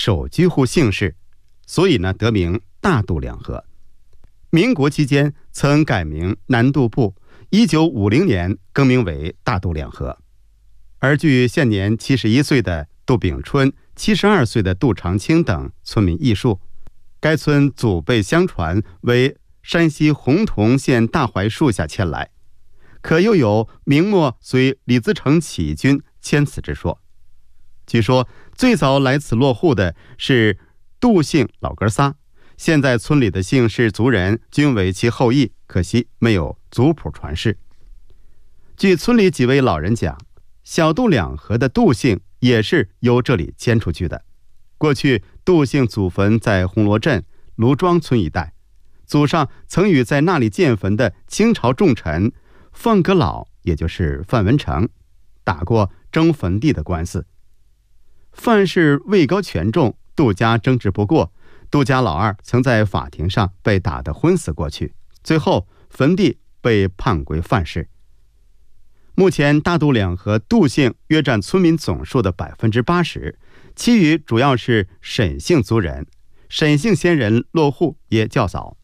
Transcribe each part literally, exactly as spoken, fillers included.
首居户姓氏，所以呢得名大渡两河。民国期间曾改名南渡部，一九五零年更名为大渡两河。而据现年七十一岁的杜炳春、七十二岁的杜长青等村民忆述，该村祖辈相传为山西洪洞县大槐树下迁来，可又有明末随李自成起义军迁此之说。据说最早来此落户的是杜姓老哥仨，现在村里的姓氏族人均为其后裔，可惜没有族谱传世。据村里几位老人讲，小杜两河的杜姓也是由这里迁出去的。过去杜姓祖坟在红螺镇卢庄村一带，祖上曾与在那里建坟的清朝重臣范阁老，也就是范文成，打过争坟地的官司。范氏位高权重，杜家争执不过，杜家老二曾在法庭上被打得昏死过去，最后坟地被判归范氏。目前大渡两河杜姓约占村民总数的百分之八十，其余主要是沈姓族人，沈姓先人落户也较早。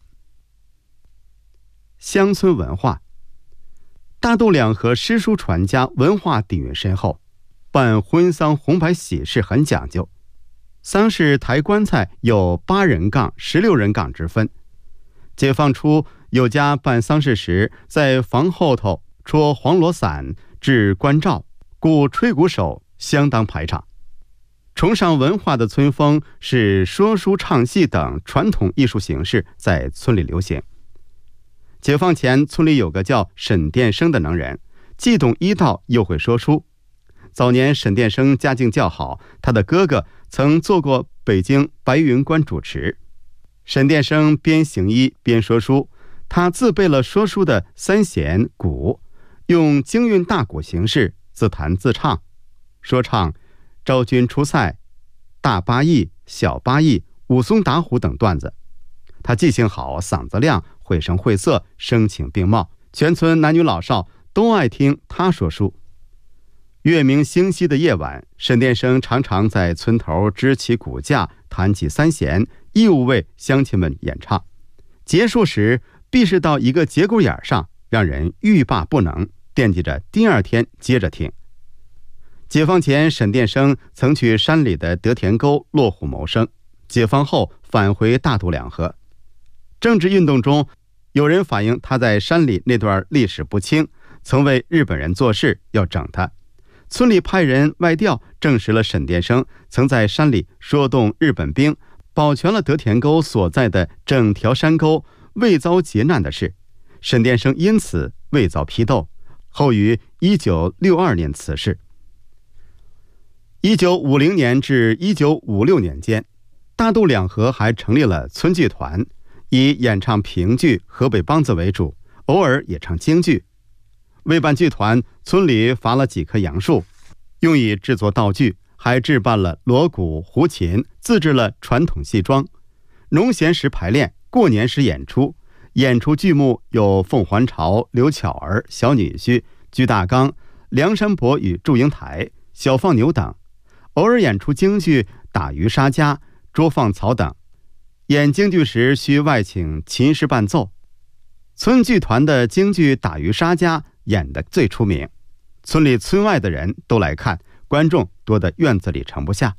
乡村文化，大渡两河诗书传家，文化底蕴深厚，办婚丧红白喜事很讲究。丧事抬棺材有八人杠、十六人杠之分。解放初有家办丧事时，在房后头戳黄罗伞、制棺罩，故吹鼓手相当排场。崇尚文化的村风使说书唱戏等传统艺术形式在村里流行。解放前，村里有个叫沈殿生的能人，既懂医道又会说书。早年沈殿生家境较好，他的哥哥曾做过北京白云观主持。沈殿生边行医边说书，他自备了说书的三弦鼓，用京韵大鼓形式自弹自唱，说唱昭君出塞、大八义、小八义、武松打虎等段子。他记性好，嗓子亮，绘声绘色，声情并茂，全村男女老少都爱听他说书。月明星稀的夜晚，沈殿生常常在村头支起鼓架，弹起三弦，义务为乡亲们演唱。结束时必是到一个节骨眼上，让人欲罢不能，惦记着第二天接着听。解放前，沈殿生曾去山里的德田沟落户谋生，解放后返回大渡两河。政治运动中，有人反映他在山里那段历史不清，曾为日本人做事，要整他。村里派人外调，证实了沈殿生曾在山里说动日本兵，保全了德田沟所在的整条山沟未遭劫难的事。沈殿生因此未遭批斗，后于一九六二年辞世。一九五零年至一九五六年间，大渡两河还成立了村剧团，以演唱评剧、河北梆子为主，偶尔也唱京剧。为办剧团，村里伐了几棵杨树，用以制作道具，还置办了锣鼓、胡琴，自制了传统戏装。农闲时排练，过年时演出。演出剧目有凤还巢、刘巧儿、小女婿、鞠大刚、梁山伯与祝英台、小放牛等，偶尔演出京剧打渔杀家、捉放草等。演京剧时需外请琴师伴奏。村剧团的京剧打渔杀家演得最出名，村里村外的人都来看，观众多得院子里盛不下。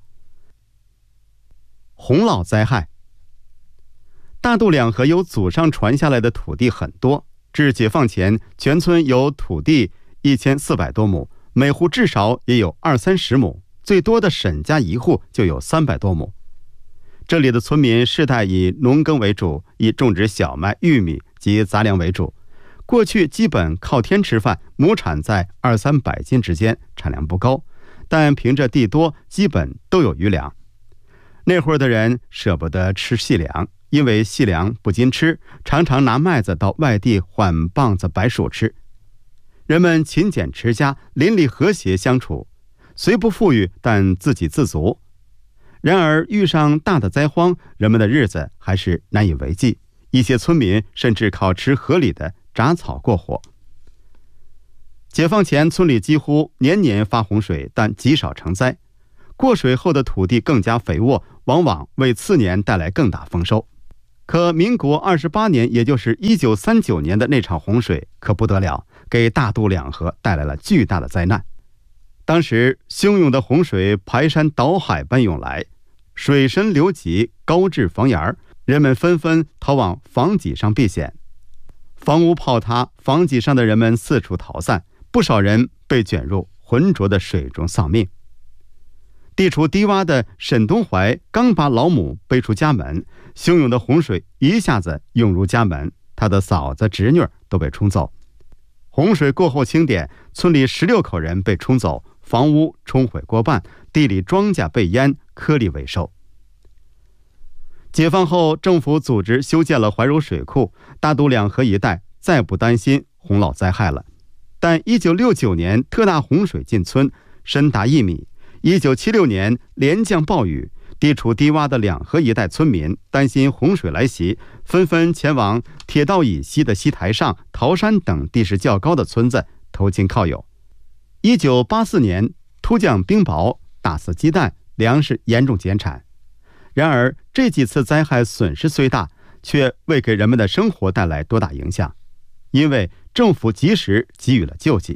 洪涝灾害，大渡两河有祖上传下来的土地很多，至解放前，全村有土地一千四百多亩，每户至少也有二三十亩，最多的沈家一户就有三百多亩。这里的村民世代以农耕为主，以种植小麦、玉米及杂粮为主。过去基本靠天吃饭，亩产在二三百斤之间，产量不高，但凭着地多，基本都有余粮。那会儿的人舍不得吃细粮，因为细粮不禁吃，常常拿麦子到外地换棒子白薯吃。人们勤俭持家，邻里和谐相处，虽不富裕，但自给自足。然而遇上大的灾荒，人们的日子还是难以为继，一些村民甚至靠吃河里的杂草过活。解放前，村里几乎年年发洪水，但极少成灾。过水后的土地更加肥沃， 往往为次年带来更大丰收。可民国二十八年，也就是一九三九年的那场洪水可不得了，给大渡两河带来了巨大的灾难。当时汹涌的洪水排山倒海般涌来，水深流急，高至房檐，人们纷纷逃往房脊上避险。房屋泡塌，房脊上的人们四处逃散，不少人被卷入浑浊的水中丧命。地处低洼的沈东怀刚把老母背出家门，汹涌的洪水一下子涌入家门，他的嫂子侄女都被冲走。洪水过后清点，村里十六口人被冲走，房屋冲毁过半，地里庄稼被淹，颗粒未收。解放后，政府组织修建了怀柔水库，大渡两河一带再不担心洪涝灾害了。但一九六九年特大洪水进村，深达一米。一九七六年连降暴雨，地处低洼的两河一带村民担心洪水来袭，纷纷前往铁道以西的西台上、桃山等地势较高的村子投亲靠友。一九八四年突降冰雹，大肆鸡蛋，粮食严重减产。然而这几次灾害损失虽大，却未给人们的生活带来多大影响，因为政府及时给予了救济。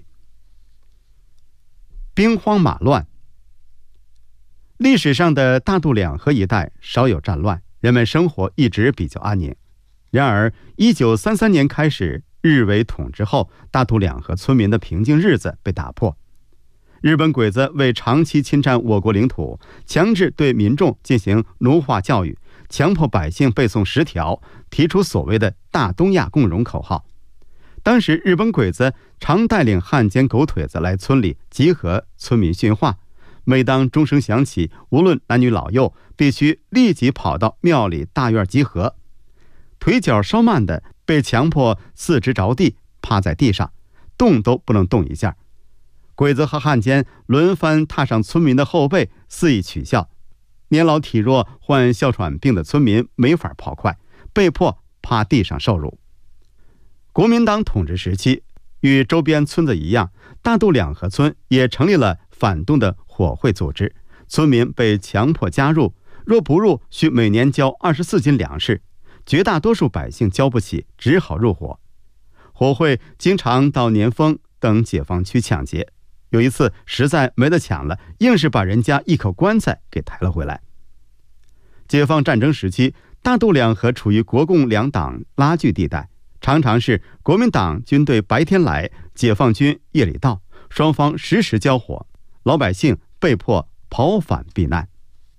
兵荒马乱。历史上的大渡两河一带少有战乱，人们生活一直比较安宁。然而一九三三年开始，日伪统治后，大渡两河村民的平静日子被打破。日本鬼子为长期侵占我国领土，强制对民众进行奴化教育，强迫百姓背诵十条，提出所谓的大东亚共荣口号。当时日本鬼子常带领汉奸狗腿子来村里集合村民训话，每当钟声响起，无论男女老幼，必须立即跑到庙里大院集合。腿脚稍慢的被强迫四肢着地，趴在地上，动都不能动一下。鬼子和汉奸轮番踏上村民的后背，肆意取笑。年老体弱、患哮喘病的村民没法跑快，被迫趴地上受辱。国民党统治时期，与周边村子一样，大渡两河村也成立了反动的火会组织，村民被强迫加入，若不入，需每年交二十四斤粮食。绝大多数百姓交不起，只好入伙。火会经常到年丰等解放区抢劫，有一次实在没得抢了，硬是把人家一口棺材给抬了回来。解放战争时期，大渡两河处于国共两党拉锯地带，常常是国民党军队白天来，解放军夜里到，双方时时交火，老百姓被迫跑返避难。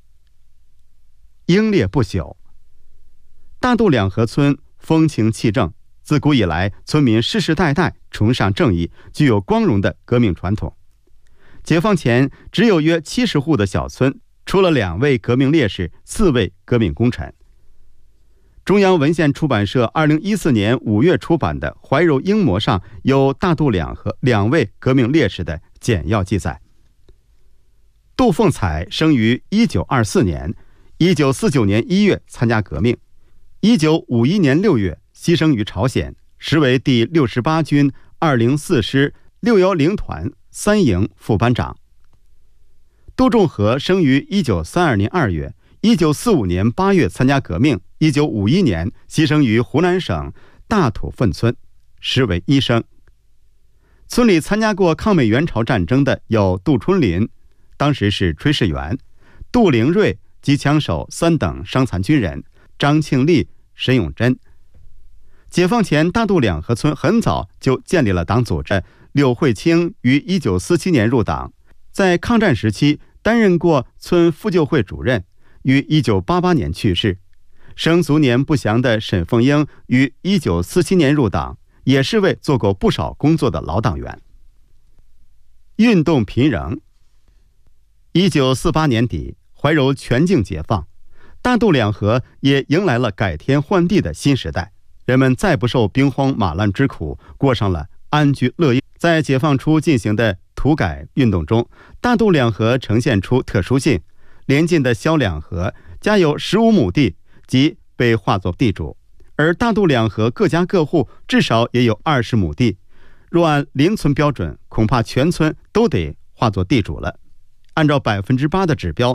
英烈不朽。大渡两河村风情气正，自古以来村民世世代代崇尚正义，具有光荣的革命传统。解放前只有约七十户的小村，出了两位革命烈士，四位革命功臣。中央文献出版社二零一四年五月出版的《怀柔英模》上有大渡两河两位革命烈士的简要记载。杜凤彩生于一九二四年，一九四九年一月参加革命，一九五一年六月牺牲于朝鲜，时为第六十八军二零四师六一零团三营副班长。杜仲和生于一九三二年二月，一九四五年八月参加革命，一九五一年牺牲于湖南省大土粪村，时为医生。村里参加过抗美援朝战争的有杜春林，当时是炊事员；杜灵瑞及枪手三等伤残军人；张庆立、沈永贞。解放前，大渡两河村很早就建立了党组织。柳惠清于一九四七年入党，在抗战时期担任过村妇救会主任，于一九八八年去世。生卒年不详的沈凤英于一九四七年入党，也是位做过不少工作的老党员。运动频仍。一九四八年底，怀柔全境解放，大渡两河也迎来了改天换地的新时代，人们再不受兵荒马乱之苦，过上了安居乐业。在解放初进行的土改运动中，大渡两河呈现出特殊性。邻近的萧两河家有十五亩地，即被划作地主，而大渡两河各家各户至少也有二十亩地。若按邻村标准，恐怕全村都得划作地主了。按照百分之八的指标，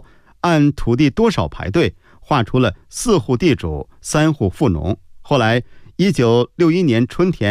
按土地多少排队，划出了四户地主、三户富农。后来，一九六一年春天。